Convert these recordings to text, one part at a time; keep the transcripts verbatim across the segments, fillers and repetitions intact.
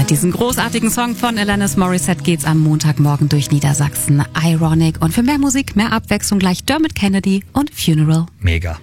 diesen großartigen Song von Alanis Morissette geht's am Montagmorgen durch Niedersachsen. Ironic. Und für mehr Musik, mehr Abwechslung gleich Dermot Kennedy und Funeral. Mega.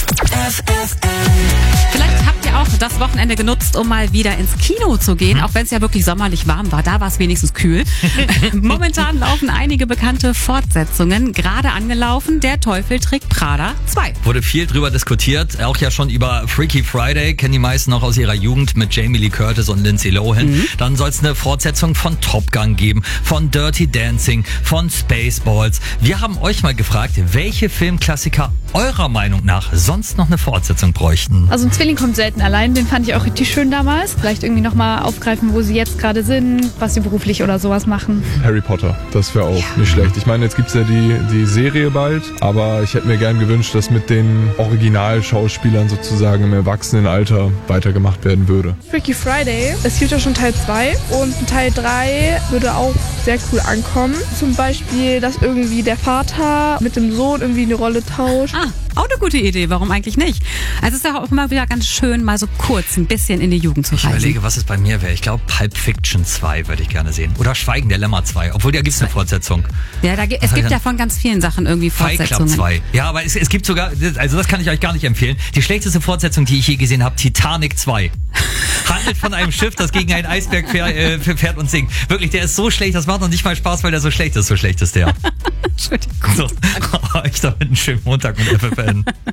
Vielleicht habt ihr auch das Wochenende genutzt, um mal wieder ins Kino zu gehen, auch wenn es ja wirklich sommerlich warm war. Da war es wenigstens kühl. Momentan laufen einige bekannte Fortsetzungen. Gerade angelaufen, Der Teufel trägt Prada zwei. Wurde viel drüber diskutiert, auch ja schon über Freaky Friday, kennen die meisten noch aus ihrer Jugend mit Jamie Lee Curtis und Lindsay Lohan. Mhm. Dann soll es eine Fortsetzung von Top Gun geben, von Dirty Dancing, von Spaceballs. Wir haben euch mal gefragt, welche Filmklassiker eurer Meinung nach sonst noch eine Fortsetzung bräuchten. Also ein Zwilling kommt selten allein, den fand ich auch richtig schön damals. Vielleicht irgendwie nochmal aufgreifen, wo sie jetzt gerade sind, was sie beruflich oder sowas machen. Harry Potter, das wäre auch ja. nicht schlecht. Ich meine, jetzt gibt's ja die, die Serie bald, aber ich hätte mir gern gewünscht, dass mit den Originalschauspielern sozusagen im Erwachsenenalter weitergemacht werden würde. Freaky Friday, es gibt ja schon Teil zwei und Teil drei würde auch sehr cool ankommen. Zum Beispiel, dass irgendwie der Vater mit dem Sohn irgendwie eine Rolle tauscht. Ah, auch eine gute Idee, warum eigentlich nicht? Also es ist ja auch immer wieder ganz schön, mal so kurz ein bisschen in die Jugend zu reisen. Ich überlege, was es bei mir wäre. Ich glaube, Pulp Fiction zwei würde ich gerne sehen. Oder Schweigen der Lämmer zwei, obwohl da gibt es eine Fortsetzung. Ja, da, es gibt ja von ganz vielen Sachen irgendwie Fortsetzungen. Fight Club zwei. Ja, aber es, es gibt sogar, also das kann ich euch gar nicht empfehlen, die schlechteste Fortsetzung, die ich je gesehen habe, Titanic zwei. Handelt von einem Schiff, das gegen einen Eisberg fährt, äh, fährt und sinkt. Wirklich, der ist so schlecht, das macht noch nicht mal Spaß, weil der so schlecht ist. So schlecht ist der. Entschuldigung. So, euch damit einen schönen Montag mit F F N.